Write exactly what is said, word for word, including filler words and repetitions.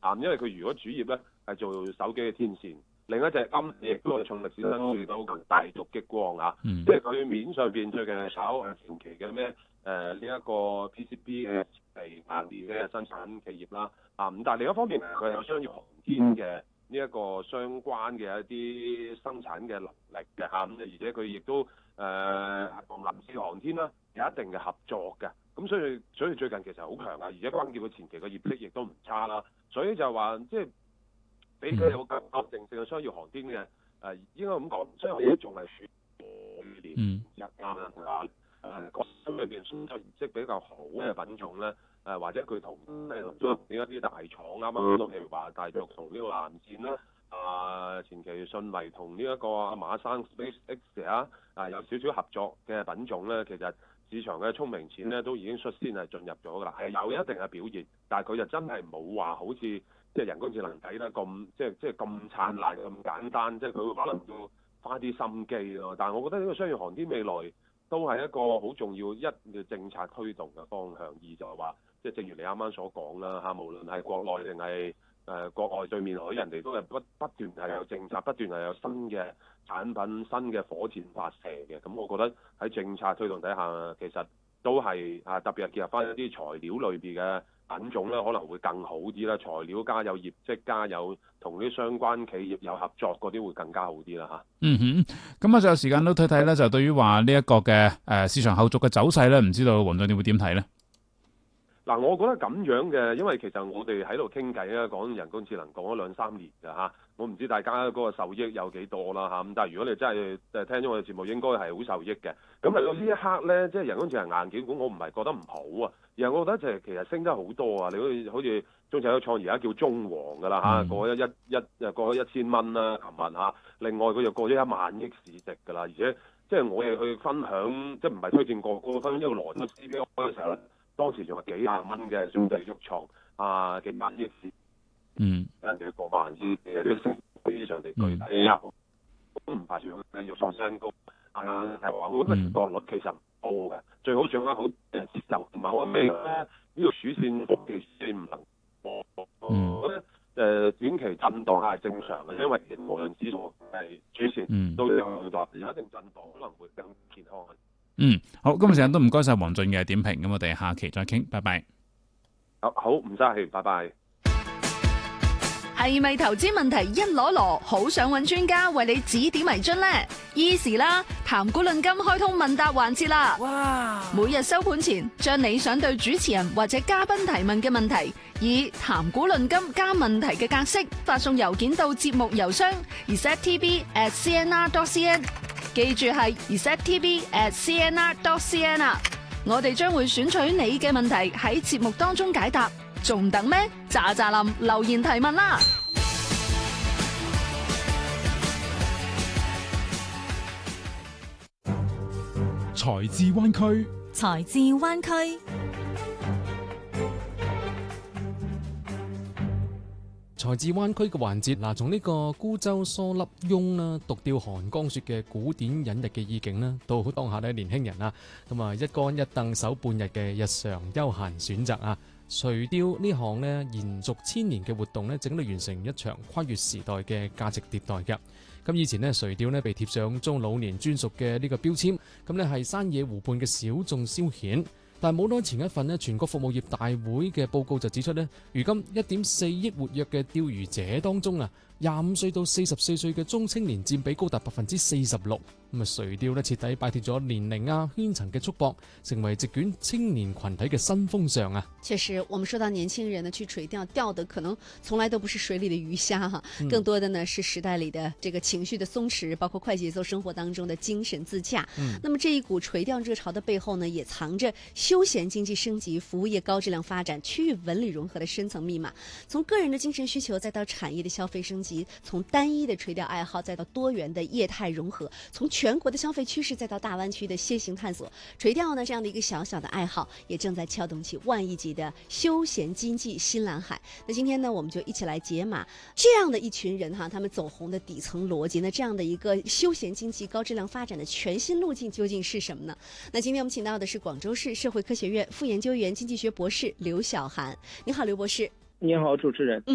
啊，因為佢如果主業咧係做手機嘅天線。另一隻金亦都係重歷史新高，亦都大族激光啊！嗯、即係佢面上邊最近係炒前期嘅咩誒呢一個 P C B 嘅係硬件嘅生產企業啦啊！咁但係另一方面佢有商業航天嘅呢一個相關嘅一啲生產嘅能力嘅嚇，咁、啊、而且佢亦都誒同臨時航天啦有一定嘅合作嘅，咁所以所以最近其實好強啊！而且關鍵佢前期嘅業績亦都唔差啦，所以就話即係。俾佢有個確定性嘅商業航天嘅誒、呃，應該咁講，商業航天仲係算二年一啱啦，誒個心裏邊選擇業績比較好嘅品種咧，誒、呃、或者佢同誒做一啲大廠啱啱都譬如話大陸同呢個藍箭啦，啊前期信維同呢一個阿馬生 SpaceX 啊，啊有少少合作嘅品種咧，其實市場嘅聰明錢咧都已經率先係進入咗㗎啦，係有一定嘅表現，但係佢就真係冇話好似。即係人工智能睇得咁，即係即係咁燦爛咁簡單，即係佢會可能要花啲心機咯。但係我覺得呢個商業航天未來都係一個好重要一嘅政策推動嘅方向。二就係話，即係正如你啱啱所講啦嚇，無論係國內定係誒國外對面海，人哋都係不不斷係有政策，不斷係有新嘅產品、新嘅火箭發射嘅。咁我覺得喺政策推動底下，其實都係啊特別係結合翻一啲材料類別嘅。品種咧可能會更好啲啦，材料加有業績加有同啲相關企業有合作嗰啲會更加好啲啦嚇。 嗯哼，咁啊就有時間都睇睇咧，就對於話呢一個嘅誒市場後續嘅走勢咧，唔知道黃總你會點睇咧？ 嗱，我覺得咁樣嘅，因為其實我哋喺度傾偈咧，講人工智能講咗兩三年㗎嚇，我唔知大家嗰個受益有幾多啦嚇，咁但係如果你真係誒聽咗我哋節目，應該係好受益嘅。咁嚟到呢一刻咧，即係人工智能硬件股，我唔係覺得唔好啊，而係我覺得就係其實升得好多啊！你好似好似中石油創而家叫中黃㗎啦嚇，嗯、過咗一一誒過咗一千蚊啦，琴日嚇，另外佢又過咗一萬億市值㗎啦，而且即係我哋去分享，即係唔係推薦個個分享一個羅德 C P O 嘅時候咧。當時仲係幾廿蚊嘅小弟喐創啊，幾萬億市，嗯，跟住過萬支嘅都升非常地具體啊，都唔排除繼續創新高。啊，係話嗰個市況率其實唔高嘅，最好掌握好誒節奏，同埋我咩咧？呢個主線其實唔能過，咁咧誒短期震盪係正常嘅，因為無論指數係主線都有有一定震盪，可能會更健康。 嗯，好，今日時間都唔該晒黃俊嘅點評，咁我哋下期再傾，拜拜。 好，好，唔使客氣，拜拜。 係咪投資問題一籮籮，好想揾專家為你指點迷津呢？Easy 啦，談股論金開通問答環節啦。哇！每日收盤前，將你想對主持人或者嘉賓提問嘅問題，以談股論金加問題嘅格式發送郵件到節目郵箱 r s e t t v at c n r dot c n。記住係 r s e t t v at c n r dot c n 啊！我哋將會選取你嘅問題喺節目當中解答，仲等咩？喳喳林留言提問啦！ 財智灣區， 財智灣區。 財智灣區嘅環節，嗱，從呢個孤舟蓑笠翁啦，獨釣寒江雪嘅古典隱逸嘅意境啦，到當下咧年輕人啊，咁啊一竿一凳手半日嘅日常休閒選擇啊，垂釣呢項咧延續千年嘅活動咧，整理完成一場跨越時代嘅價值迭代嘅。咁以前咧垂釣咧被貼上中老年專屬嘅呢個標籤，咁咧係山野湖畔嘅小眾消遣。但係冇耐前一份咧全國服務業大會嘅報告就指出咧，如今一點四億活躍嘅釣魚者當中啊，廿五歲到四十四歲嘅中青年佔比高達百分之四十六。咁啊，垂釣咧徹底擺脫咗年齡啊圈層嘅束縛，成為席捲青年群體嘅新風尚啊！ 確實，我們說到年輕人呢，去垂釣釣的可能從來都不是水裡的魚蝦哈，更多的呢是時代裡的這個情緒的鬆弛，包括快節奏生活當中的精神自駕。嗯，那麼這一股垂釣熱潮的背後呢，也藏着休閒經濟升級、服務業高質量發展、區域文旅融合的深層密碼。從個人的精神需求，再到產業的消費升級，從單一的垂釣愛好，再到多元的業態融合，從全國的消費趨勢，再到大灣區的先行探索，垂釣呢這樣的一個小小的愛好，也正在撬動起萬億級的休閒經濟新藍海。那今天呢，我們就一起來解碼這樣的一群人哈，他們走紅的底層邏輯呢，這樣的一個休閒經濟高質量發展的全新路徑究竟是什麼呢？那今天我們請到的是廣州市社會科學院副研究員、經濟學博士劉曉涵。你好，劉博士。 你好，主持人。嗯。